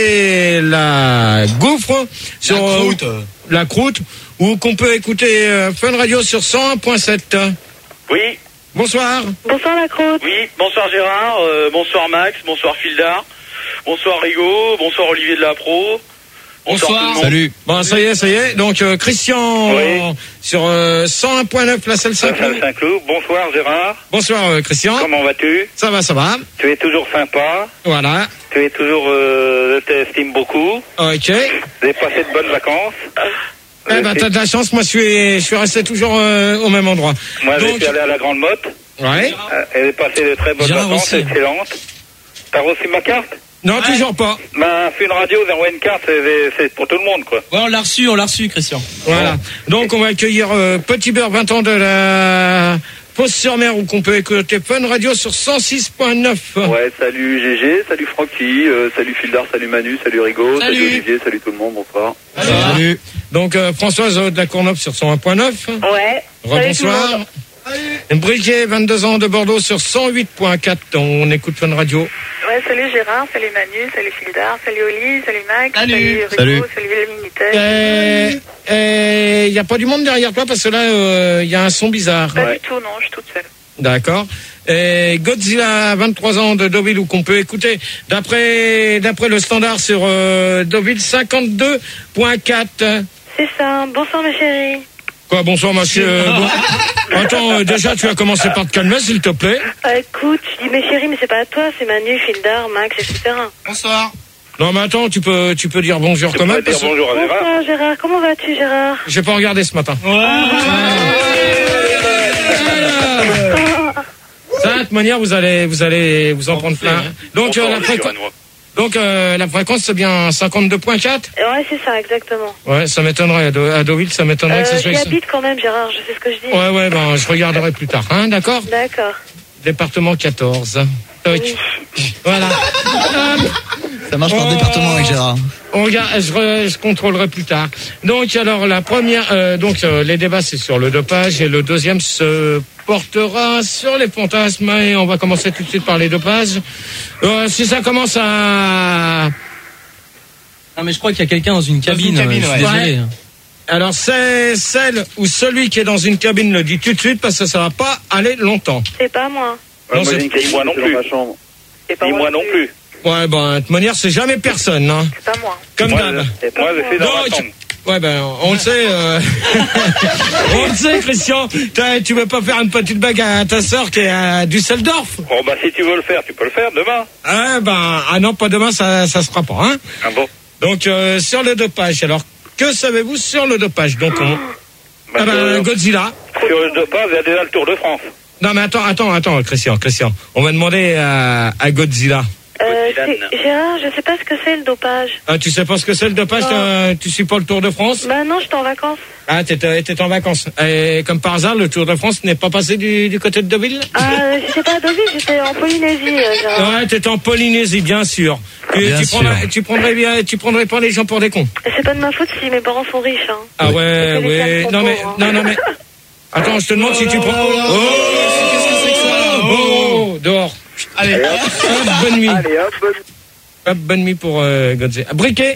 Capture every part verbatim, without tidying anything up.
Et la gouffre sur la croûte, euh, la croûte ou qu'on peut écouter euh, Fun Radio sur cent un point sept. Oui. Bonsoir. Bonsoir la croûte. Oui, bonsoir Gérard, euh, bonsoir Max, bonsoir Fildar, bonsoir Rigaud, bonsoir Olivier de la Pro. Bonsoir. Bonsoir. Tout le monde. Salut. Bon, ça y est, ça y est. Donc euh, Christian oui. euh, sur euh, cent un point neuf, la salle Saint-Cloud. Saint-Cloud. Bonsoir Gérard. Bonsoir euh, Christian. Comment vas-tu? Ça va, ça va. Tu es toujours sympa. Voilà. Tu es toujours, euh, je t'estime beaucoup. Ok. J'ai passé de bonnes vacances. Eh ben, t'as de la chance, moi je suis, je suis resté toujours euh, au même endroit. Moi Donc... je suis allé à la Grande Motte. Ouais. Euh, et j'ai passé de très bonnes Gérard vacances, aussi. excellentes. T'as reçu ma carte? Non, ouais. toujours pas. Ben, fait une radio vers une carte, c'est, c'est pour tout le monde, quoi. Ouais, on l'a reçu, on l'a reçu, Christian. Voilà. Donc on va accueillir euh, Petit Beurre, vingt ans de la Fosse-sur-Mer, où qu'on peut écouter Fun Radio sur cent six point neuf. Ouais, salut G G, salut Francky, euh, salut Fildar, salut Manu, salut Rigaud, salut. salut Olivier, salut tout le monde, bonsoir. Salut. Salut. Donc euh, Françoise de la Courneuve sur cent un point neuf. Ouais. Rebonsoir. Briquet, vingt-deux ans de Bordeaux sur cent huit point quatre. On écoute Fun Radio. Ouais, salut Gérard, salut Manu, salut Fildar, salut Oli, salut Max, salut, salut Rigaud, salut, salut le Minitel. Il n'y a pas du monde derrière toi parce que là, il euh, y a un son bizarre. Pas ouais. du tout, non, je suis toute seule. D'accord. Et Godzilla, vingt-trois ans de Deauville, où qu'on peut écouter d'après d'après le standard sur euh, Deauville cinquante-deux point quatre. C'est ça. Bonsoir mes chéris. Quoi, bonsoir monsieur. Bon. Attends, euh, déjà tu vas commencer par te calmer s'il te plaît. Euh, écoute, je dis mes chéris, mais c'est pas à toi, c'est Manu, Fildar, Max, et cetera. Bonsoir. Non mais attends, tu peux tu peux dire bonjour Tu quand peux même. dire Parce... bonjour à Gérard. Bonsoir Gérard, comment vas-tu Gérard? J'ai pas regardé ce matin. Ouais. Ça, de toute manière, vous allez vous allez vous en prendre plein. Donc euh, la fréquence. Donc euh, la fréquence c'est bien cinquante-deux point quatre. Ouais, c'est ça, exactement. Ouais, ça m'étonnerait à, Do- à Deauville, ça m'étonnerait Euh, que ce soit j'y ici. habite quand même Gérard, je sais ce que je dis. Ouais, ouais, ben je regarderai plus tard, hein, d'accord. D'accord. Département quatorze. Toc. Oui. Voilà. Ça marche par Oh. département avec Gérard. On regarde, je, re- je contrôlerai plus tard. Donc alors la première, euh, donc euh, les débats c'est sur le dopage et le deuxième se portera sur les fantasmes et on va commencer tout de suite par les dopages. Euh, si ça commence à, Non, mais je crois qu'il y a quelqu'un dans une cabine. une cabine, euh, je suis ouais. désolé. alors c'est celle ou celui qui est dans une cabine le dit tout de suite parce que ça va pas aller longtemps. C'est pas moi. Ouais, Non, moi, c'est- j'ai une question, moi non C'est plus. dans ma chambre. C'est pas Et moi non plus. Ouais, ben de toute manière c'est jamais personne, hein. C'est pas moi. Comme Moi, d'hab. C'est pas Moi, je moi. fais dans ma Donc, chambre. ouais, ben, on le sait, euh... on le sait, Christian. T'as- Tu veux pas faire une petite bague à ta sœur qui est à Düsseldorf? Bon, bah, si tu veux le faire, tu peux le faire demain. Ah, ben, ah non, pas demain, ça, ça se fera pas, hein. Ah bon? Donc, euh, sur le dopage. Alors, que savez-vous sur le dopage? Donc, on... Bah, ah ben, euh, Godzilla. Sur le dopage, il y a déjà le Tour de France. Non, mais attends, attends, attends, Christian, Christian. On va demander à, à Godzilla. Euh, Dylan. c'est- Gérard, je sais pas ce que c'est le dopage. Ah, tu sais pas ce que c'est le dopage? Non. t'as- Tu suis pas le Tour de France? Bah non, j'étais en vacances. Ah, t'étais, t'étais en vacances. Et comme par hasard, le Tour de France n'est pas passé du, du côté de Deauville? Ah, j'étais pas à Deauville, j'étais en Polynésie, euh, Gérard. Ouais, t'étais en Polynésie, bien sûr. Tu, Bien tu, sûr. prendrais, tu prendrais bien, tu prendrais pas les gens pour des cons. C'est pas de ma faute si mes parents sont riches, hein. Ah ouais, Parce que les ouais. femmes sont Non mais, pauvres, hein. non, non mais. Attends, je te demande si tu prends. Oh, Qu'est-ce que c'est que ça, là? oh, dehors. Allez. Hop, bonne nuit. Allez hop, bonne- Hop, bonne nuit pour euh, Godzilla. Ah, Briquet.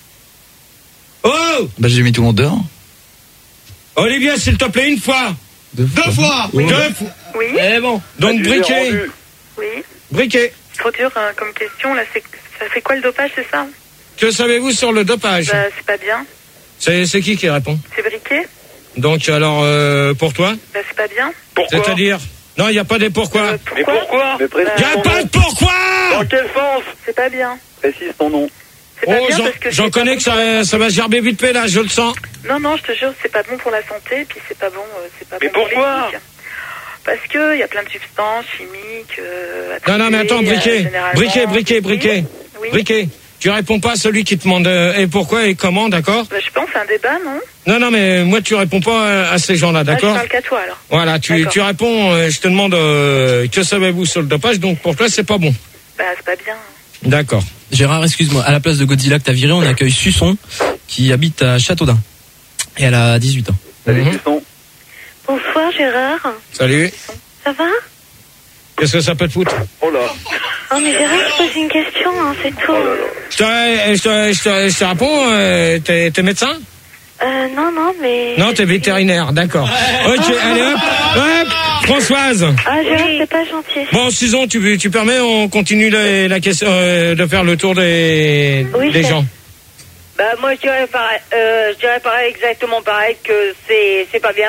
Oh, Bah j'ai mis tout le monde dehors. Olivier, s'il te plaît, une fois. Deux Deux fois. Deux fois. Oui, Eh bon. Donc Adieu, Briquet, rendu. oui. Briquet. Trop dur hein, comme question, là, c'est ça fait quoi le dopage, c'est ça? Que savez-vous sur le dopage? Bah, c'est pas bien. C'est, c'est qui qui répond? C'est briquet? Donc alors, euh, pour toi, Bah, c'est pas bien. Pourquoi? c'est-à-dire? Non, il n'y a pas des pourquoi. Euh, Mais pourquoi? pourquoi? Mais précise Il n'y a ton pas nom. de pourquoi. Dans quel sens? C'est pas bien. Précise ton nom. C'est pas Oh, bien j'en, parce que j'en c'est pas connais bon que pour la ça, santé. ça va gerber vite fait là, je le sens. Non, non, je te jure, c'est pas bon pour la santé, puis c'est pas bon, euh, c'est pas Mais bon pour pourquoi? l'éthique. Parce que il y a plein de substances chimiques. Euh, Non, non, mais attends, attribuées, Briquet, euh, généralement. Briquet, Briquet, Briquet, Oui. oui. Briquet. Tu réponds pas à celui qui te demande euh, et pourquoi et comment, d'accord? Bah, je pense c'est un débat, non? Non, non, mais moi tu réponds pas euh, à ces gens-là, Ah, d'accord? je parle qu'à toi alors. Voilà, tu, D'accord. tu réponds, euh, je te demande euh, que savez-vous sur le dopage, donc pour toi c'est pas bon. Bah, c'est pas bien. D'accord. Gérard, excuse-moi. À la place de Godzilla que t'as viré, on accueille Suçon, qui habite à Châteaudun. Et elle a dix-huit ans. Salut Mhm. Suçon. Bonsoir Gérard. Salut. Ça va? Qu'est-ce que ça peut te foutre? Oh là. Oh, mais Gérard, je pose une question, hein, c'est tout. Oh là là. Je te, je te, je te, je te réponds, euh, t'es, t'es médecin? Euh, non, non, mais... Non, t'es vétérinaire, d'accord. Ok, allez hop, hop, Françoise. Ah, Gérard, c'est pas gentil. Bon, Susan, tu, tu permets, on continue la, la question, euh, de faire le tour des, Oui, des c'est- gens. Bah moi je dirais pareil, euh, je dirais pareil exactement pareil que c'est c'est pas bien.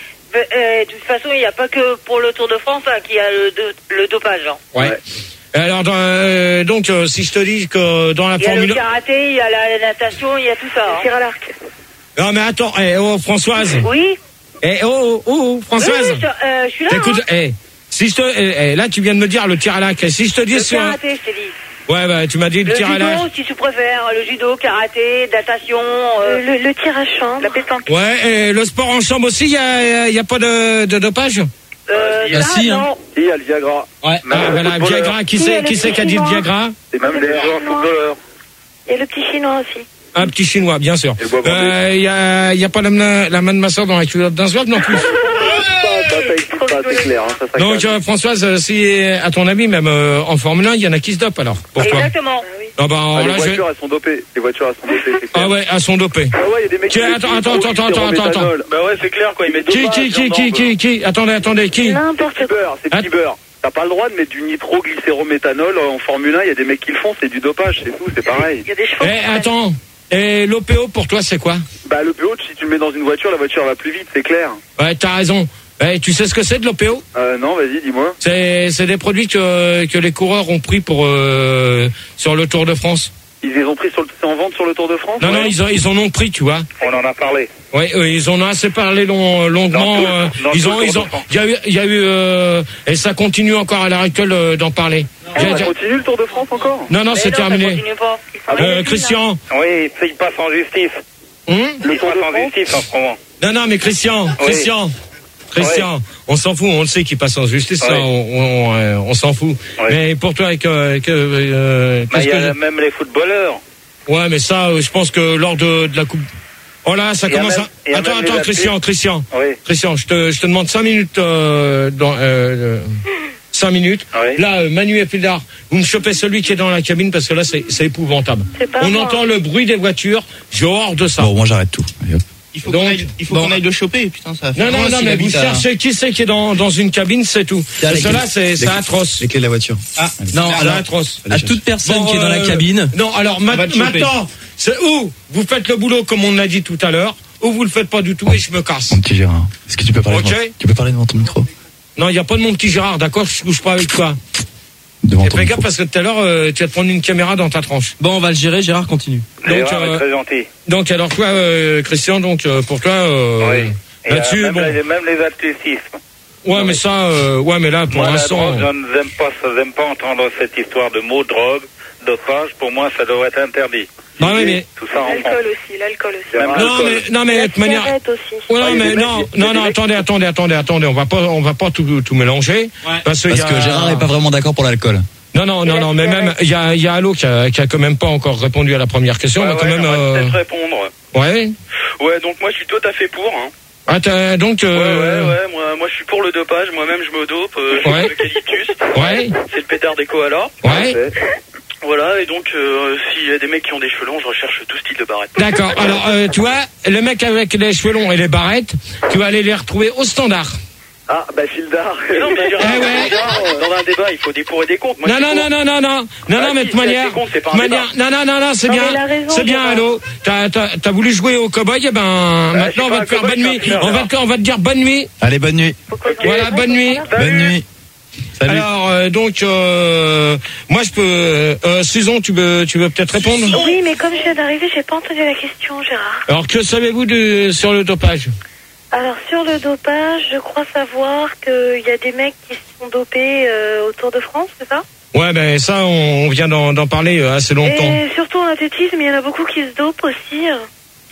Euh, de toute façon il n'y a pas que pour le Tour de France hein, qu'il y a le, do- le dopage. Hein. Ouais. Alors, dans, euh, donc, euh, si je te dis que dans la Il y a le Formule... karaté, il y a la natation, il y a tout ça. Le Hein. tir à l'arc. Non, mais attends, eh, oh, Françoise. Oui. Eh, oh, oh, oh, Françoise. Oui, oui, je, euh, je suis là. T'écoutes, Hein. eh, si je te, eh, eh, là, tu viens de me dire le tir à l'arc. Si je te dis Le sur... karaté, je t'ai dit. Ouais, bah, tu m'as dit le, Le tir à l'arc. judo, si tu préfères, le judo, karaté, natation, euh, Le, le tir à chambre. la pétanque. Ouais, et le sport en chambre aussi, il y a, y a pas de, de dopage? Euh, Bah, ça, si, hein. non. Si, il y a le Viagra. Ouais. Ah, voilà, Viagra, qui Il y c'est, a le qui c'est qui a dit le chinois. Viagra? Et même les joueurs footballeurs. Il y a le petit chinois aussi. Un petit chinois, bien sûr. Et le bois bandé. Euh, y a, y a pas la, la main de ma soeur dans la culotte d'un swab non plus. Ça, ça, ça existe pas, c'est clair. Hein, ça, ça Donc, clair. euh, Françoise, euh, si, à ton avis, même euh, en Formule un, il y en a qui se dopent alors, pour toi? Exactement. Ah, bah, Ah, les là, je... voitures, elles sont dopées. Les voitures, elles sont dopées, c'est clair. Ah ouais, elles sont dopées. Ah ouais, il y a des mecs Qui- qui attends, attends, attends, attends, attends, attends, attends. Bah ouais, c'est clair, quoi. Ils mettent Qui, dopage, qui, qui, j'en qui, veux. qui, qui, attendez, attendez, qui? N'importe Petit quoi. beurre, c'est petit beurre. T'as pas le droit de mettre du nitroglycérométhanol en Formule un. Il y a des mecs qui le font, c'est du dopage, c'est tout, c'est pareil. Il y a des chevaux. Eh, attends. Et l'O P O pour toi, c'est quoi? Bah le P O, si tu le mets dans une voiture, la voiture va plus vite, c'est clair. Ouais, t'as raison. Eh, tu sais ce que c'est de l'O P O? Euh, non, vas-y, dis-moi. C'est, c'est des produits que, que les coureurs ont pris pour, euh, sur le Tour de France. Ils les ont pris sur le, c'est en vente sur le Tour de France? Non, Ouais. non, ils, ont, ils en ont pris, tu vois. On en a parlé. Oui, oui, ils en ont assez parlé long, longuement. Dans tout- euh, dans ils tout ont, le ils Tour ont, de France. il y a eu, il y a eu, euh, et ça continue encore à l'heure actuelle euh, d'en parler. Ah, J'ai- on j'ai- continue le Tour de France encore? Non, non, Mais c'est non, ça terminé. continue pas. Ah, Euh, Christian. Oui, il passe en justice. Hum Le Tour de France justice en ce moment. non, non, mais Christian, Christian, Christian, on s'en fout, on le sait qu'il passe en justice, ça, Oui. on, on, euh, on s'en fout. Oui. Mais pour toi, que, que, euh, Bah, qu'est-ce il y a que- même les footballeurs. ouais, mais ça, euh, je pense que lors de, de la coupe. Oh là, ça Il y a commence même- il y à. a Attends, même les attends, athlètes. Christian, Christian, Oui. Christian, je te, je te demande cinq minutes euh, dans. Euh, euh, cinq minutes. Oui. Là, euh, Manu et Pildar, vous me chopez celui qui est dans la cabine parce que là, c'est, c'est épouvantable. C'est pas On moi. entend le bruit des voitures. J'ai horreur de ça. Bon, moi j'arrête tout. Allez, hop. Il faut Donc, qu'on aille, il faut bon. qu'on aille le choper, putain, ça va faire Non, non, loin non, s'il mais vous habite à- cherchez qui c'est qui est dans, dans une cabine, c'est tout. Tiens, Parce les que là, clés. c'est, Les c'est clés. atroce. Les clés de la voiture. Ah, Non, c'est alors, atroce. à toute personne Bon, qui est dans la euh, cabine. Non, alors ma- va te choper. maintenant, c'est où vous faites le boulot comme on l'a dit tout à l'heure, ou vous le faites pas du tout et je me casse. Mon petit Gérard, est-ce que tu peux parler Ok. devant... Tu peux parler devant ton micro? Non, il n'y a pas de mon petit Gérard, d'accord? Je touche pas avec toi. Devant Et ton fais gaffe micro. parce que tout à l'heure, euh, tu vas te prendre une caméra dans ta tranche. Bon, on va le gérer, Gérard, continue. Donc, Gérard est euh, très gentil. donc alors toi, euh, Christian, donc euh, pour toi, euh, Oui. Et, là-dessus, euh, même, bon, les, même les athlétismes. ouais, mais ça, euh, ouais, mais là, pour Moi, la l'instant, drogue, je n'aime pas, j'aime pas entendre cette histoire de mots drogue, dopage. Pour moi, ça devrait être interdit. non, mais, mais Tout ça en France. L'alcool aussi, l'alcool aussi. Même non, l'alcool. mais, non, mais de La toute manière. cigarette aussi. Ouais, non, Ah, il y a mais des mecs non, qui- il y a non, des non, mecs attendez, attendez, attendez, attendez, on va pas, on va pas tout, tout mélanger. Parce, qu'il Parce y a- que Gérard n'est pas vraiment d'accord pour l'alcool. Non, non, non, la non, mais cigarette. même, il y a, il y a Allo qui a, qui a quand même pas encore répondu à la première question, Ouais, mais quand ouais, même, j'aimerais euh, peut-être répondre. ouais. Ouais, donc moi, je suis tout à fait pour. Hein. Ah, t'as- donc, Ouais, euh, ouais, ouais. Moi, moi, je suis pour le dopage. Moi-même, je me dope. Euh, je Ouais. fais l'eucalyptus. Ouais. C'est le pétard des koalas. ouais. Voilà, et donc, euh, s'il y a des mecs qui ont des cheveux longs, je recherche tout style de barrette. D'accord. Alors, euh, tu vois, le mec avec les cheveux longs et les barrettes, tu vas aller les retrouver au standard. Ah, bah, Fildar. Mais non, mais Gérard, Eh ouais. Gérard, euh, dans un débat, il faut des pour et des contre. Moi, Non, je non, suis non, pour. non, non, non, non, Ah, non, mais si, de manière, c'est con, c'est pas un de manière, non, non, non, non, c'est Non, bien, mais il a raison, c'est bien, Gérard. Allo. T'as, t'as, t'as voulu jouer au cow-boy, eh ben, je maintenant suis on pas va un te faire cow-boy, bonne je nuit. suis un On va te, on va te dire bonne nuit. Allez, bonne nuit. Voilà, bonne nuit. Bonne nuit. Salut. Alors, euh, donc, euh, moi, je peux, euh, Susan, tu veux, tu veux peut-être répondre? Oui, mais comme je viens d'arriver, j'ai pas entendu la question, Gérard. Alors, que savez-vous de, sur le dopage? Alors, sur le dopage, je crois savoir qu'il y a des mecs qui se sont dopés euh, au Tour de France, c'est ça? Ouais, ben, ça, on, on vient d'en, d'en parler euh, assez longtemps. Et surtout en athlétisme, il y en a beaucoup qui se dopent aussi. euh.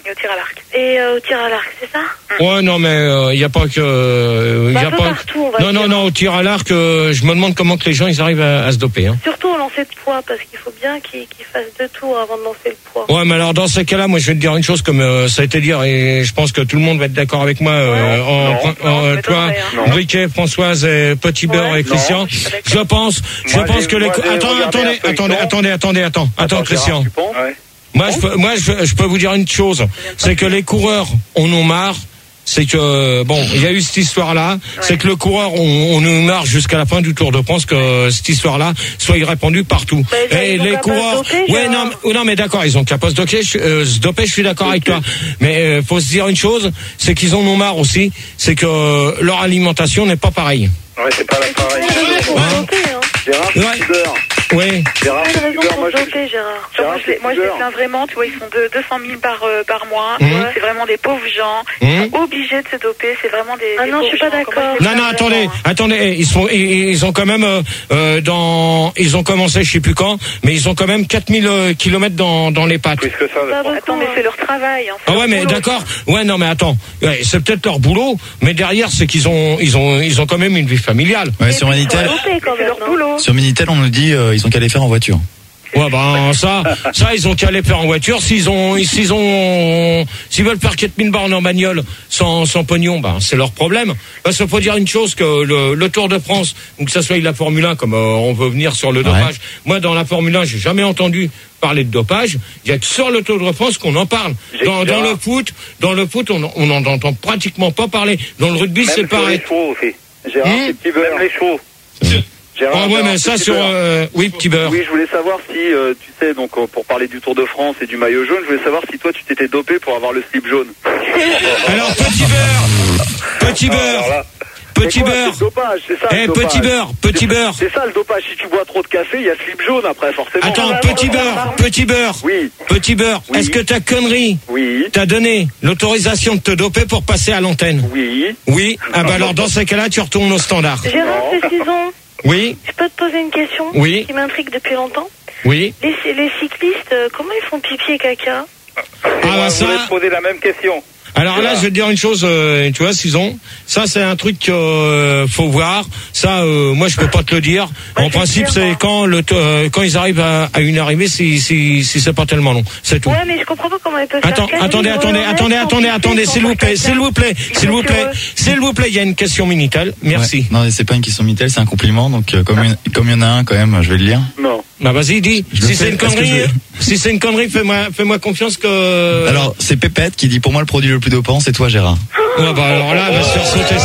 Et au tir à l'arc. Et euh, au tir à l'arc, c'est ça? Ouais, non, mais il euh, n'y a pas que... Euh, Bah, y a un peu pas... partout, on va Non, dire. non, non, au tir à l'arc, euh, je me demande comment que les gens ils arrivent à, à se doper. Hein. Surtout au lancer de poids, parce qu'il faut bien qu'ils qu'ils fassent deux tours avant de lancer le poids. Ouais, mais alors dans ces cas-là, moi je vais te dire une chose comme euh, ça a été dit, et je pense que tout le monde va être d'accord avec moi. Euh, en, non, en- non, euh, ça toi, m'étonnerait, hein. Briquet, Françoise, et Petit Beurre Ouais, et Christian. non, Je pense, je Moi, pense j'ai- que les. moi, j'ai Attends, regardé attendez, un peu attendez, les attendez, attendez, attends, attends, Christian. Tu penses Ouais. Moi, je peux, moi, je, je peux vous dire une chose, c'est que les coureurs en ont marre. C'est que bon, il y a eu cette histoire-là. C'est que le coureur, on, on nous marre jusqu'à la fin du Tour de France que cette histoire-là soit répandue partout. Mais Et ils ont les qu'à pas coureurs, se doper, ouais, genre. non, mais- non, mais d'accord, ils ont qu'à pas se doper. Je, euh, se doper, je suis d'accord avec toi. Mais euh, faut se dire une chose, c'est qu'ils en ont marre aussi. C'est que euh, leur alimentation n'est pas pareille. Ouais, c'est pas la pareil. Pour Hein se doper, hein. Gérard, Ouais. c'est beurre. Oui. Gérard, Pas de c'est raison beurre. pour Moi, se je doper, Gérard. Gérard, Moi, je les, moi, je les beurre. plains vraiment, tu vois, ils font de deux cent mille par, euh, par mois. Mmh. C'est vraiment des pauvres gens. Mmh. Ils sont obligés de se doper, c'est vraiment des. Ah des non, je suis pauvres pas gens. Comment d'accord. je les Non, plains non, attendez, vraiment, hein. attendez, eh, ils sont, ils, ils ont quand même euh, euh, dans, ils ont commencé, je sais plus quand, mais ils ont quand même quatre mille euh, kilomètres dans dans les pattes. Plus que ça, je Pas pense. beaucoup, Attends, mais hein. c'est leur travail. Hein, c'est Ah leur ouais, mais boulot. d'accord. Ouais, non, mais attends, ouais, c'est peut-être leur boulot, mais derrière, c'est qu'ils ont, ils ont, ils ont quand même une vie familiale. Ouais, Et sur puis, ils sont Minitel, dopés quand C'est même, leur non boulot. sur Minitel, on nous dit euh, ils ont qu'à les faire en voiture. Ouais, ben ça, ça, ils ont qu'à les faire en voiture. S'ils ont, s'ils ont, s'ils veulent faire quatre mille bornes en bagnole sans, sans pognon, ben c'est leur problème. Parce qu'il faut dire une chose, que le, le Tour de France, ou que ça soit la Formule un, comme euh, on veut venir sur le dopage. Moi, dans la Formule un, j'ai jamais entendu parler de dopage. Il y a que sur le Tour de France qu'on en parle. J'ai Dans, dans Gérard. le foot, dans le foot, on on n'en entend pratiquement pas parler. Dans le rugby, c'est Même sur pareil. les chevaux aussi. Gérard, Hum c'est petit beurre. Même les chevaux. Gérard, Ah ouais, Gérard, mais ça petit sur, beurre. euh, oui, petit beurre. Oui, je voulais savoir si, euh, tu sais, donc euh, pour parler du Tour de France et du maillot jaune, je voulais savoir si toi tu t'étais dopé pour avoir le slip jaune. Alors, petit beurre, petit Alors beurre, là, petit C'est quoi, beurre. c'est le dopage, c'est ça. Eh, le dopage. petit beurre, petit C'est- beurre. C'est ça le dopage. Si tu bois trop de café, il y a slip jaune après, forcément. Attends, Ah, petit non, beurre, petit beurre, Oui, petit beurre. Oui. Est-ce que ta connerie oui, t'a donné l'autorisation de te doper pour passer à l'antenne? oui. Oui. Ah bah alors dans ces cas-là, tu retournes au standard. Gérard, Non. précisons. Oui, Je peux te poser une question Oui. qui m'intrigue depuis longtemps. oui. Les, les cyclistes, euh, comment ils font pipi et caca? Ah moi, bah je voulais ça. te poser la même question. Alors là, je vais te dire une chose, euh, tu vois, Sison, ça c'est un truc qu'il euh, faut voir. Ça, euh, moi, je peux pas te le dire. En je principe, sais, c'est moi. quand le t- euh, quand ils arrivent à, à une arrivée, si si si c'est pas tellement long, c'est tout. Ouais, mais je comprends pas comment ils peuvent Attends, faire. attendez, attendez, attendez, attendez, attendez, s'il vous plaît, s'il vous plaît, s'il vous plaît, s'il vous plaît, il y a une question Minitel. Merci. Ouais. Non, mais c'est pas une question Minitel, c'est un compliment. Donc euh, comme il comme il y en a un quand même, je vais le lire. Non. Bah vas-y, dis. Je le Si fais. c'est une Est-ce que connerie, je vais- si c'est une connerie, fais-moi, fais-moi confiance que. Alors c'est Pépette qui dit pour moi le produit le plus dopant c'est toi Gérard. Ouais, bah alors là, elle va se faire sauter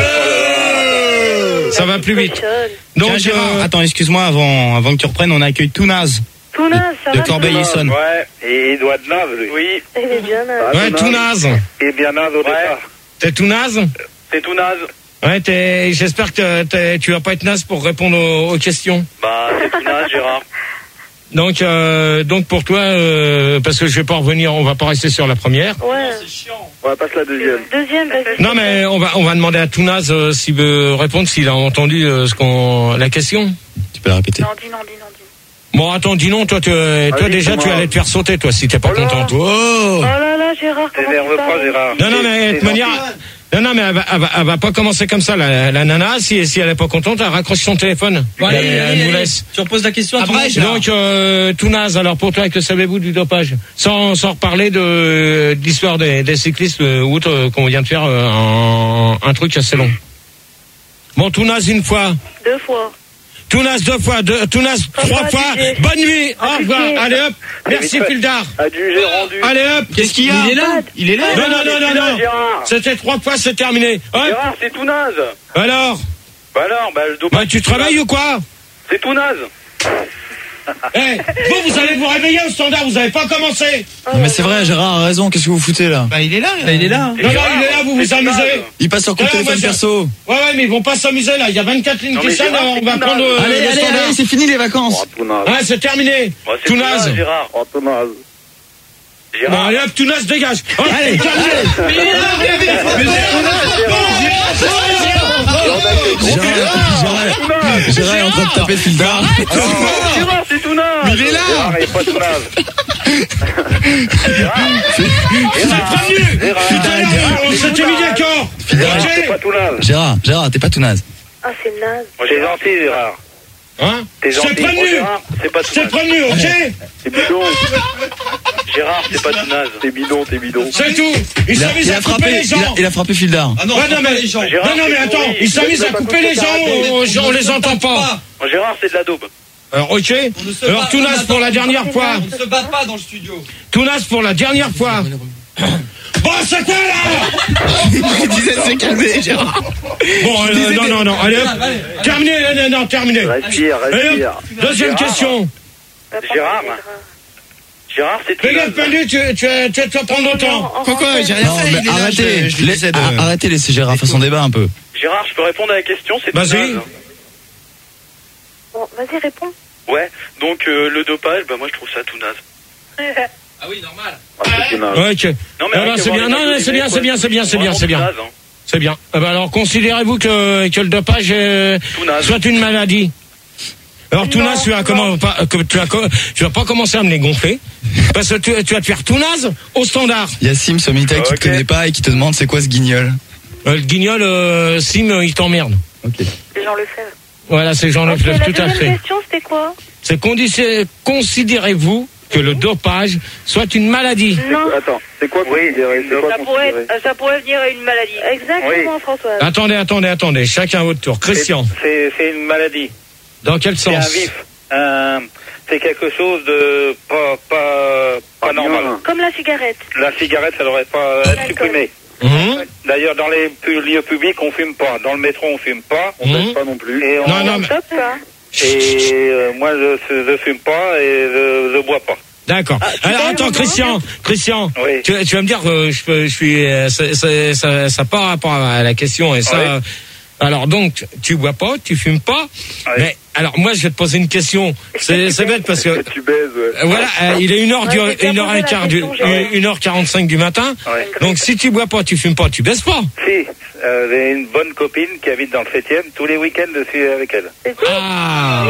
celle-là. Ça va plus vite. Tiens, Donc, Gérard, euh, attends, excuse-moi, avant, avant que tu reprennes, on acquiert Tounaz Tout naze, ça de va. Corbeil-Essonne. Ouais, et il doit être naze, lui. Oui, Il est bien naze. ouais, tout naze. et bien naze au départ. T'es tout naze? C'est tout naze. Ouais, t'es, j'espère que t'es- tu vas pas être naze pour répondre aux, aux questions. Bah, c'est tout naze, Gérard. Donc, euh, donc pour toi, euh, parce que je vais pas revenir, on va pas rester sur la première. Ouais. On va passer la deuxième. Deuxième, vas-y. Non, mais on va, on va demander à Tounaz euh, s'il veut répondre, s'il a entendu euh, ce qu'on, la question. Tu peux la répéter. Non, dis non, dis non, dis non. Bon, attends, dis non, toi, tu, toi Allez, déjà, tu Thomas. allais te faire sauter, toi, si t'es pas Oh là. contente. Oh Oh là là, Gérard, comment T'énerve tu pas, parles? Gérard. Non, non, mais de toute C'est manière, non, non, mais elle va, elle va, elle va pas commencer comme ça, la, la nana. Si, si elle est pas contente, elle raccroche son téléphone. Bon, allez, elle, elle allez, nous allez. laisse. Tu reposes la question à Après, Tounaz, Gérard. donc, euh, Tounaz, alors pour toi, que savez-vous du dopage? Sans, sans reparler de, de l'histoire des, des cyclistes, euh, outre euh, qu'on vient de faire euh, un, un truc assez long. Bon, Tounaz une fois. Deux fois. Tounaz deux fois, deux, Tounaz trois Papa, fois. D J. Bonne nuit. Au revoir. D J. Allez hop. Merci vite fait. Fildar. Adjugé rendu. Allez hop. Qu'est-ce qu'il y a Il est là Il est là Non, non, non, non, non. Gérard. C'était trois fois, c'est terminé. Hop. Gérard, c'est tout naze. Alors, Bah alors, bah le dopage. bah, tu travailles ou quoi? C'est tout naze. Eh, vous, vous allez vous réveiller au standard, vous avez pas commencé. Non, mais c'est vrai, Gérard a raison. Qu'est-ce que vous foutez là? Bah, il est là, il est là. Non, non, il est là, vous vous c'est amusez. naze. Il passe sur coup de Ouais, téléphone moi, je- perso. Ouais, ouais, mais ils vont pas s'amuser là. Il y a vingt-quatre lignes Non, qui mais sonnent, Gérard, on c'est va tout prendre naze. euh, Allez, le allez, standard. allez, c'est fini les vacances. Oh, tout naze. Ouais, c'est terminé. Ouais, c'est Tout tout naze. naze, Gérard. Oh, tout naze. Bon, Gérard. allez hop, tout naze, dégage. Oh, allez, Gérard, Gérard est en train de taper Fildar. Gérard, c'est tout naze. Mais il est là. Gérard, il est pas tout naze. Gérard. Gérard. Gérard. Putain, Gérard, on s'était mis d'accord. Gérard, Ok. t'es pas tout naze. Gérard, Gérard, t'es pas tout naze. Ah, c'est naze. T'es gentil, Gérard. Hein? T'es C'est gentil. prévenu. Oh, Gérard, c'est pas tout C'est naze. prévenu, ok? T'es bidon. Gérard, c'est pas tout naze. T'es bidon, t'es bidon. C'est tout. Il Il a, s'amuse il à a couper frappé, les il a, gens. il a frappé Fildar. Ah non, Ouais, non, mais, les gens. Gérard, non, non, mais c'est attends, pourri. il s'amuse à Pas couper les gens, on, on, on les entend pas. Gérard, c'est de la daube. Alors, ok. On ne se Alors, bat- Tounas pour la dernière fois. On ne se bat pas dans le studio. Tounas pour la dernière fois. Bon, c'est quoi là? Il disait de se calmer, Gérard. Bon, euh, non, non, non, allez, hop. Terminé, non, non, terminé. Respire, Allez, respire. hop. Deuxième Gérard. question. Gérard. Gérard, c'est tout Fais gaffe, naze. Pendu, tu, tu, tu, tu vas prendre le temps. En Quoi, quoi, français. j'ai rien Non, fait. mais il est là, arrêtez, je- je lui laisse- disais de- a- arrêtez, laissez Gérard faire son débat un peu. Gérard, je peux répondre à la question, c'est tout Vas-y. naze. Bon, vas-y, réponds. Ouais, donc euh, le dopage, bah moi je trouve ça tout naze. Ah oui, normal. Ah, c'est tout naze. Ouais, ok. Non, Ah, rien bah, qu'à c'est voir bien, les non, mecs non, au c'est bien, dîner, c'est bien, quoi. c'est bien, c'est bien, c'est bien. Vraiment tout naze, hein. C'est bien. Ah bah, alors, considérez-vous que, que le dopage euh, Tout naze. soit une maladie? Alors, tout Non, naze, tu vas non. comment, pas, que tu vas, co- tu vas pas commencer à me les gonfler. Parce que tu, tu vas te faire tout naze au standard. Il y a Sim sur Minitel qui Ok. te connaît pas et qui te demande c'est quoi ce guignol. Euh, le guignol, euh, Sim, euh, il t'emmerde. C'est Jean Lefebvre. Voilà, c'est Jean Ok, Lefebvre, la tout à deuxième fait. question, c'était quoi? C'est condition- considérez-vous que le dopage soit une maladie? Non. Attends, c'est quoi considérer? C'est quoi Ça pourrait, considérer ça pourrait venir à une maladie. Exactement, Françoise. Attendez, attendez, attendez. Chacun à votre tour. Christian, C'est c'est une maladie. dans quel C'est un sens? vif. Un- C'est quelque chose de pas, pas, pas normal. Comme la cigarette. La cigarette, ça devrait pas être D'accord. supprimé. Hum D'ailleurs, dans les pu- lieux publics, on fume pas. Dans le métro, on fume pas. On Mhm. fume pas non plus. Et, on- Non, non, mais- Top, ça. et euh, moi, je, je fume pas et je, je bois pas. D'accord. tu Alors parles attends, au Christian, Christian, Oui. tu, tu vas me dire que je, peux- je suis, euh, ça, ça, ça, ça part rapport à la question et ça. Oui. Alors donc, tu bois pas, tu fumes pas, Oui. mais alors moi je vais te poser une question. C'est c'est bête parce que Tu baises, ouais. euh, voilà, euh, il est une heure du, Ouais, j'ai bien une heure posé et la quart du, question, j'ai- une heure quarante-cinq du matin. Ouais. Donc si tu bois pas, tu fumes pas, tu baisses pas. Si, euh, j'ai une bonne copine qui habite dans le septième. Tous les week-ends, je suis avec elle. Ah,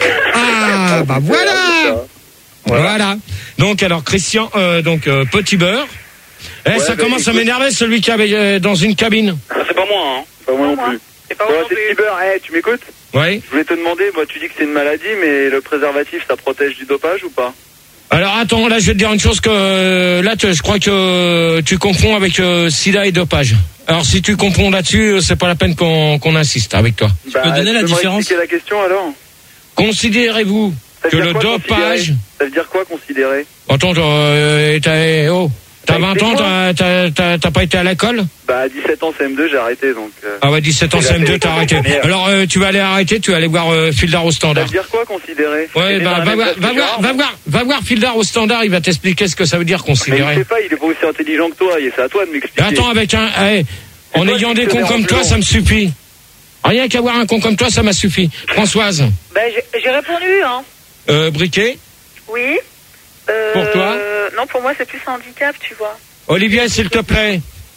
ah, bah voilà. Voilà. Donc alors Christian, euh, donc euh, petit beurre. Eh, Ouais, ça bah, commence à écoute. m'énerver celui qui avait euh, dans une cabine. Ça, c'est pas moi, hein. Pas moi non plus. C'est pas Bon, moi c'est non plus. Cyber, hey, tu m'écoutes? Oui. Je voulais te demander, bah, tu dis que c'est une maladie, mais le préservatif, ça protège du dopage ou pas? Alors attends, là je vais te dire une chose que euh, là tu- je crois que euh, tu confonds avec euh, sida et dopage. Alors si tu confonds là-dessus, euh, c'est pas la peine qu'on qu'on insiste avec toi. Bah, peux donner la tu peux me différence expliquer la question alors? Considérez-vous Ça veut que dire le quoi, dopage... considérer Ça veut dire quoi considérer? Attends, euh, t'as oh, t'as Bah, vingt ans, explique-moi. t'as- t'as t'as- t'as pas été à l'école? Bah, à dix-sept ans, C M deux, j'ai arrêté, donc... euh, Ah ouais, dix-sept ans, C'est C la M deux, t'as télé- arrêté. Alors euh, tu vas aller arrêter, tu vas aller voir euh, Fildar au Ça standard. veut dire quoi considérer? Ouais, Il est bah, dans la va, même voir, classe va, que voir, Gérard, va non? voir, va voir Fildar au standard, il va t'expliquer ce que ça veut dire Mais il considérer. sait pas, il est pas aussi intelligent que toi, et c'est à toi de m'expliquer. Attends, avec un, eh, en toi, ayant tu des te cons déranges comme toi, long. ça me suffit. Rien qu'avoir un con comme toi, ça m'a suffi. Françoise, Ben, j'ai- j'ai répondu, hein. euh, Briquet, Oui. Euh, Pour toi Non, pour moi, c'est plus un handicap, tu vois. Olivier, s'il te plaît.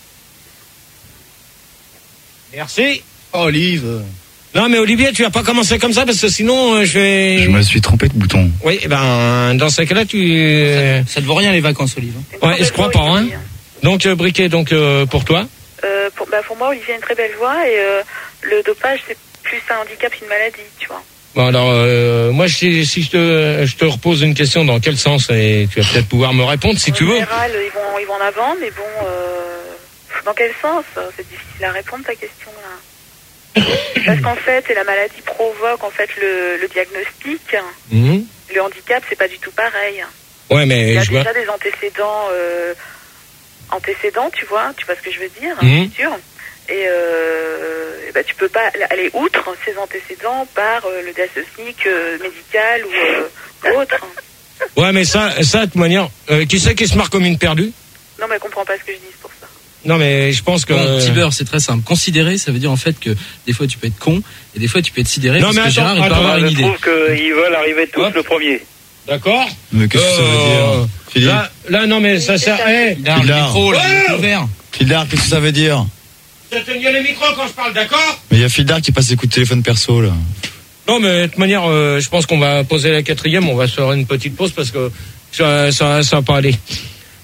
Merci. Olive. Non, mais Olivier, tu vas pas commencer comme ça parce que sinon, euh, je vais. Je me suis trompé de bouton. Oui, eh ben, dans ce cas-là, tu. euh, Ça te vaut rien les vacances, Olive. Ouais, je crois pas, hein. Donc, euh, Briquet, donc euh, pour toi. Euh, pour, bah, pour moi, Olivier a une très belle voix et euh, le dopage, c'est plus un handicap qu'une maladie, tu vois. Bon, alors, euh, moi, si, si je te, je te repose une question, dans quel sens, et tu vas peut-être pouvoir me répondre si En tu veux. général, ils vont, ils vont en avant, mais bon, euh, dans quel sens? C'est difficile à répondre ta question là. Parce qu'en fait, et la maladie provoque en fait le, le diagnostic. Mhm. Le handicap, c'est pas du tout pareil. Ouais, Il mais y a je vois. déjà des antécédents, euh, antécédents, tu vois, tu vois ce que je veux dire, Mhm. c'est sûr. Et, euh, et bah, tu peux pas aller outre ces antécédents par euh, le diagnostic euh, médical ou euh, autre. Ouais, mais ça, ça, de toute manière, euh, qui c'est qui se marque comme une perdue? Non, mais elle comprend pas ce que je dis, c'est pour ça. Non, mais je pense que. Bon, petit beurre, c'est très simple. Considérer, ça veut dire en fait que des fois tu peux être con et des fois tu peux être sidéré Non, parce mais que attends, Gérard il peut attends, avoir une Je idée. trouve qu'ils veulent arriver tous Hop. le premier. D'accord. Mais qu'est-ce que ça veut Euh, dire Philippe Là, là, non, mais ça sert. Eh, Fildar, le Fildar. micro, là, Ouais. le micro vert. Fildar, qu'est-ce que ça veut dire? j'éteignais les micros quand je parle, d'accord? Mais il y a Fildar qui passe des coups de téléphone perso là. Non, mais de toute manière, euh, je pense qu'on va poser la quatrième. On va se faire une petite pause parce que ça, ça, ça va pas aller.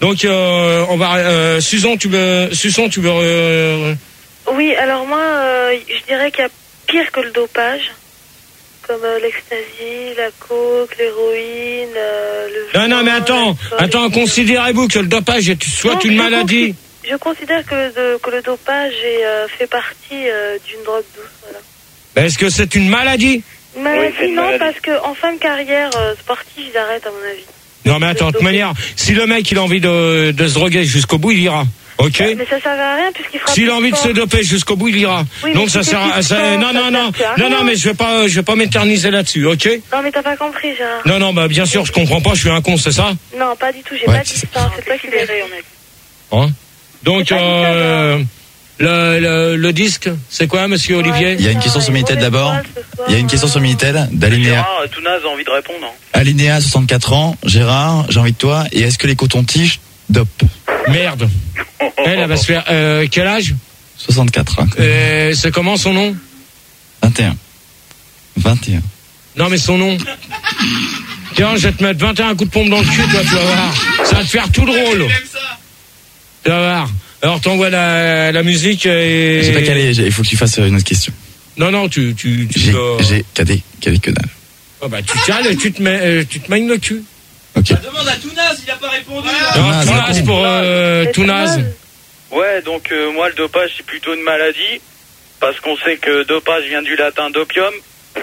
Donc euh, on va euh, Susan, tu veux Susan, tu veux euh... Oui, alors moi euh, je dirais qu'il y a pire que le dopage, comme euh, l'ecstasy, la coke, l'héroïne, euh, le Non non mais attends, attends, considérez-vous que le dopage est soit non, une maladie. Considère, je considère que le, que le dopage est, euh, fait partie euh, d'une drogue douce, voilà. Ben, est-ce que c'est une maladie? Une maladie, Oui, c'est une non, maladie. parce que en fin de carrière euh, sportive, ils arrêtent à mon avis. Non mais attends, de toute manière, si le mec il a envie de, de se droguer jusqu'au bout, il ira. Ok. Mais ça sert à rien puisqu'il fera. S'il a plus envie de sport. se doper jusqu'au bout, il ira. Oui, Donc mais ça si sert t'es à plus ça, sport, non ça non non sert à non rien. non mais je vais pas je vais pas m'éterniser là-dessus, ok? Non mais t'as pas compris, Gérard. Non non bah bien sûr je comprends pas, je suis un con, c'est ça? Non, pas du tout. J'ai Ouais, pas dit c'est ça. C'est toi qui l'as dit. On a dit. Hein? Donc C'est pas euh, le, le le disque, c'est quoi, Monsieur Olivier? Il y a une question sur Minitel d'abord. Il y a une question sur Minitel d'Alinéa. Gérard, tout naze a envie de répondre. hein. Alinéa, soixante-quatre ans. Gérard, j'ai envie de toi. Et est-ce que les cotons-tiges dopent? Merde. Elle, elle va se faire euh, quel âge? soixante-quatre ans. euh, C'est comment son nom? vingt et un. vingt et un. Non mais son nom. Tiens, je vais te mettre vingt et un coups de pompe dans le cul, toi, tu vas voir. Ça va te faire tout drôle. Tu vas voir. Alors t'envoies la, la musique et... J'ai pas calé, j'ai- il faut que tu fasses une autre question. Non, non, tu... tu, tu J'ai, dois- j'ai calé, calé que dalle. Oh, bah, tu cales et tu te mets, euh, tu te maignes le cul. Ok. Demande à Tounaz, il a pas répondu. Non, Tounaz, Tounaz réponds. pour euh, C'est Tounaz. Tounaz. Ouais, donc euh, moi le dopage c'est plutôt une maladie parce qu'on sait que dopage vient du latin dopium.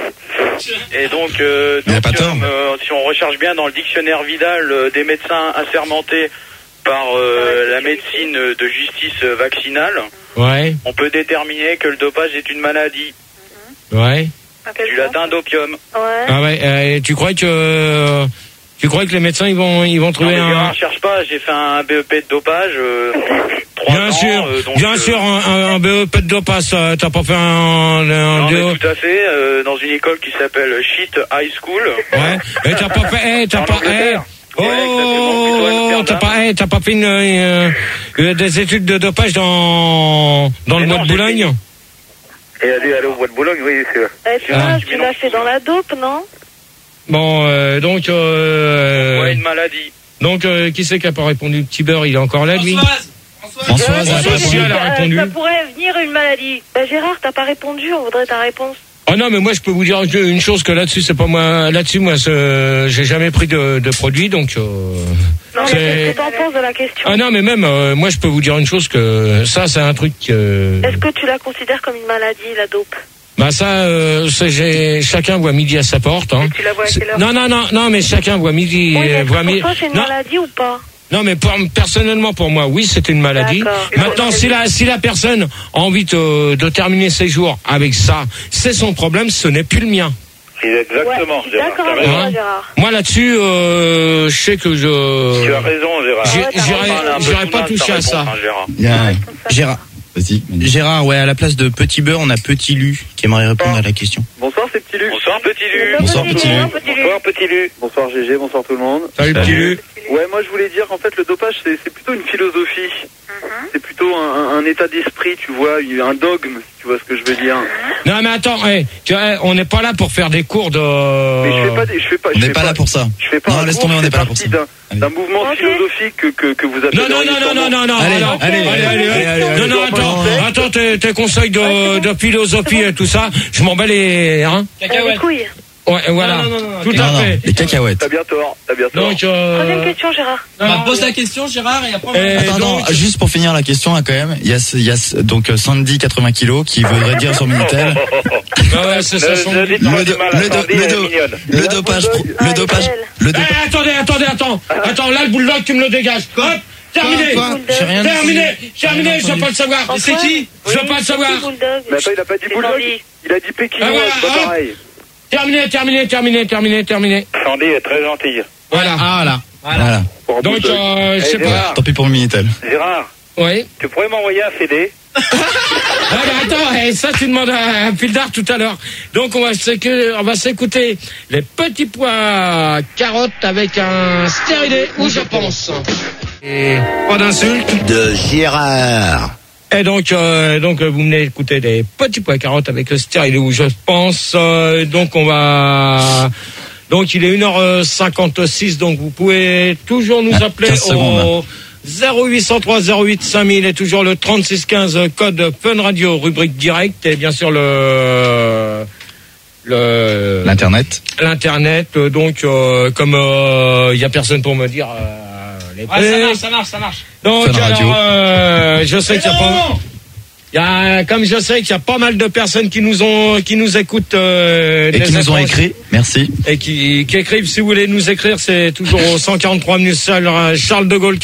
Et donc euh, Il a pas dopium, tort. euh, si on recherche bien dans le dictionnaire Vidal euh, des médecins assermentés par euh, la médecine de justice vaccinale, Ouais, on peut déterminer que le dopage est une maladie ouais. À quel du point latin dopium. Ouais. Ah ouais, euh, et tu crois que... euh, tu crois que les médecins, ils vont, ils vont Non trouver mais un... Gérard, cherche pas, j'ai fait un B E P de dopage, euh, trois Bien ans, sûr, euh, donc, bien euh, sûr, un, un, un B E P de dopage, ça, t'as pas fait un... un Non D O? mais tout à fait, euh, dans une école qui s'appelle Shit High School. Ouais, et t'as pas fait... eh, t'as En pas... Angleterre. eh, Ouais, exactement, plutôt à Oh, Amsterdam. t'as pas, eh, t'as pas fait une, euh, euh, des études de dopage dans, dans le Mais mois non, de j'ai Boulogne? Et aller aller au bois de Boulogne, oui, c'est... Eh, tu vois, Ah. tu l'as fait dans la dope, non? Bon, euh, donc, euh, Ouais, une maladie. donc, euh, qui c'est qui a pas répondu? Petit beurre, il est encore là, lui? Françoise. Françoise. Françoise, Françoise, elle a pas si, répondu. elle a répondu. Ça pourrait venir une maladie. Bah, Gérard, t'as pas répondu. On voudrait ta réponse. Oh non, mais moi, je peux vous dire une chose, que là-dessus, c'est pas moi, là-dessus, moi, c'est- j'ai jamais pris de, de produit, donc, euh, Non, c'est- mais qu'est-ce que t'en penses de la question? ah non, mais même, euh, moi, je peux vous dire une chose, que ça, c'est un truc, euh, Est-ce que tu la considères comme une maladie, la dope? bah ça, euh, c'est, j'ai, chacun voit midi à sa porte, hein. Et tu la vois à C'est- quelle heure? Non, non, non, non, mais chacun voit midi, Oui, euh, mais voit pour midi. toi, c'est une Non, maladie ou pas? non, mais pour- personnellement, pour moi, oui, c'est une maladie. D'accord. Maintenant, si la, si la personne a envie de, de terminer ses jours avec ça, c'est son problème, ce n'est plus le mien. Exactement, Ouais, je suis d'accord avec raison. toi, Gérard. Moi, là-dessus, euh, je sais que je... Tu as raison, Gérard. J'ai- Ouais, t'as j'irai- raison. Parle un peu j'irai tout pas naze, toucher ta à ça. réponse, hein, Gérard. Il y a, Gérard, vas-y. Manu. Gérard, ouais, à la place de Petit Beurre, on a Petit Lu qui aimerait répondre à la question. Bonsoir, c'est Petit Luc. Bonsoir, petit Lu. Bonsoir, Petit Lu. Bonsoir, petit Lu. Bonsoir, G G, bonsoir tout le monde. Salut, petit Lu. Ouais, moi je voulais dire qu'en fait le dopage c'est c'est plutôt une philosophie. C'est plutôt un, un état d'esprit, tu vois, un dogme, si tu vois ce que je veux dire. Non, mais attends, hey, tu vois, on n'est pas là pour faire des cours de... Mais je fais pas, des- je fais pas, On je n'est fais pas là pour ça. Je fais pas. Non, un laisse cours, tomber, on je n'est fais pas là pour partie ça. d'un- Allez. D'un mouvement Ok. philosophique que, que, que vous appelez. Non, non, non, non, non, non, non, Allez, non, allez, allez, allez, allez, allez, non, non, allez. attends, attends, tes, tes conseils de, de philosophie et tout ça, je m'en bats les, hein? Euh, les couilles. Ouais, voilà. Non, non, non, non, Tout Non, à non, fait. les cacahuètes. T'as bien tort, t'as bien tort. Donc, Troisième euh... question, Gérard. Bah, pose la question, Gérard, et après on va- Et Attends, donc- attends, juste pour finir la question, là, quand même, il y a, ce- il y a ce- donc euh, Sandy, quatre-vingts kilos, qui voudrait dire sur Minitel, bah ouais, c'est ça, son... Ne dites pas le, du do- mal à le, do- Sandy, le, elle est do- mignonne. le dopage, pro- Ah, le dopage, elle. le Eh, dopage. attendez, attendez, attends. Attends, là, le bulldog, tu me le dégages. Hop, terminé. Quoi J'ai rien dit. Terminé, terminé, Rien je veux entendu. pas le savoir. Antoine C'est qui? Je veux Oui, pas le c'est savoir. qui, Bulldog? Mais attends, il a pas dit C'est bulldog, Sandy. il a dit pékinois, Ah, voilà, c'est pas hop. pareil. Terminé, terminé, terminé, terminé, terminé. Sandy est très gentille. Voilà. Ah, voilà. Voilà. Pour un Donc, bulldog. euh, je Eh, sais pas. Gérard, Tant pis pour le Minitel. Gérard, Oui. tu pourrais m'envoyer un C D? Ah, mais attends, eh, ça tu demandes à un fil d'art tout à l'heure. Donc on va s'écouter, on va s'écouter les petits pois carottes avec un stérilé où je pense. Et pas d'insulte. De Gérard. Et donc, euh, donc vous venez écouter des petits pois carottes avec le stérilé où je pense. Euh, donc on va. Donc il est une heure cinquante-six, donc vous pouvez toujours nous Ah, appeler quinze secondes, au zéro huit cent trois zéro huit cinq mille et toujours le trente-six quinze code Fun Radio, rubrique direct et bien sûr le le l'internet. L'internet, donc euh, comme il euh, y a personne pour me dire euh, les Ouais, ça marche, ça marche, ça marche. Donc Fun Radio. alors, euh, je sais qu'il y a pas. Il y a, comme je sais qu'il y a pas mal de personnes qui nous ont, qui nous écoutent euh, Et qui nous ont écrit. Merci. et qui, qui écrivent. Si vous voulez nous écrire, c'est toujours au cent quarante-trois minutes Charles de Gaulle.